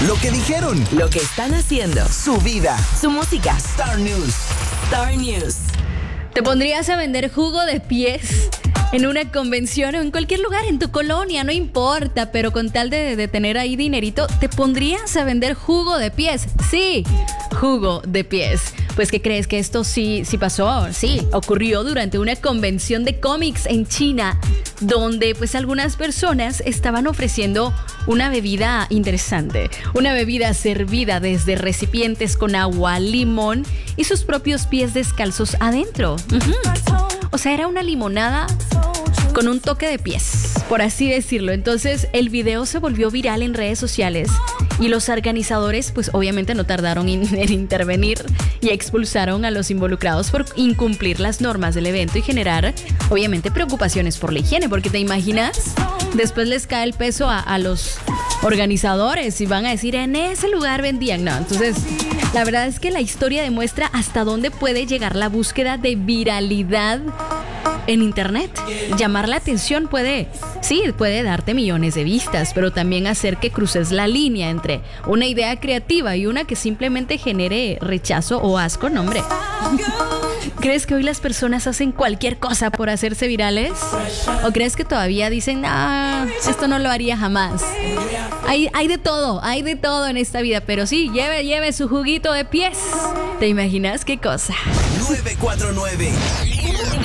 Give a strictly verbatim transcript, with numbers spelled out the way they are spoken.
Lo que dijeron. Lo que están haciendo. Su vida. Su música. Star News. Star News. ¿Te pondrías a vender jugo de pies en una convención o en cualquier lugar, en tu colonia? No importa, pero con tal de, de tener ahí dinerito, ¿te pondrías a vender jugo de pies? Sí, jugo de pies. Pues, ¿qué crees? Que esto sí, sí pasó, sí, ocurrió durante una convención de cómics en China, donde pues algunas personas estaban ofreciendo una bebida interesante, una bebida servida desde recipientes con agua, limón y sus propios pies descalzos adentro. Uh-huh. O sea, era una limonada con un toque de pies, por así decirlo. Entonces, el video se volvió viral en redes sociales y los organizadores, pues obviamente no tardaron en, en intervenir y expulsaron a los involucrados por incumplir las normas del evento y generar, obviamente, preocupaciones por la higiene, porque te imaginas, después les cae el peso a, a los organizadores y van a decir, en ese lugar vendían. No, entonces, la verdad es que la historia demuestra hasta dónde puede llegar la búsqueda de viralidad en internet. Llamar la atención puede, sí, puede darte millones de vistas, pero también hacer que cruces la línea entre una idea creativa y una que simplemente genere rechazo o asco. No, hombre. ¿Crees que hoy las personas hacen cualquier cosa por hacerse virales? ¿O crees que todavía dicen, ah, esto no lo haría jamás? Hay, hay de todo, hay de todo en esta vida, pero sí, lleve, lleve su juguito de pies. ¿Te imaginas qué cosa? nueve cuatro nueve